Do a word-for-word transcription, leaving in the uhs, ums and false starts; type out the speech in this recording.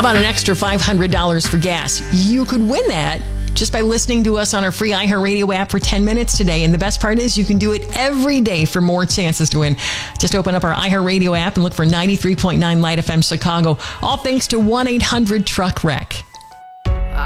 about an extra five hundred dollars for gas? You could win that just by listening to us on our free iHeartRadio app for ten minutes today. And the best part is you can do it every day for more chances to win. Just open up our iHeartRadio app and look for ninety-three point nine Light F M Chicago. All thanks to one eight hundred truck wreck.